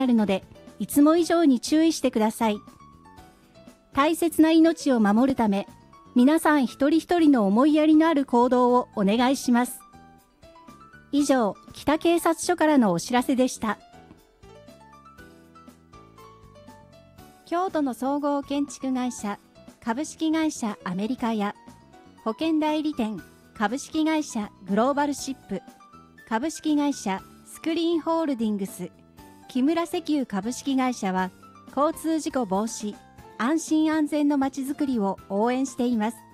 あるので、いつも以上に注意してください。大切な命を守るため、皆さん一人一人の思いやりのある行動をお願いします。以上、北警察署からのお知らせでした。京都の総合建築会社株式会社アメリカや保険代理店株式会社グローバルシップ株式会社スクリーンホールディングス木村石油株式会社は交通事故防止安心安全のまちづくりを応援しています。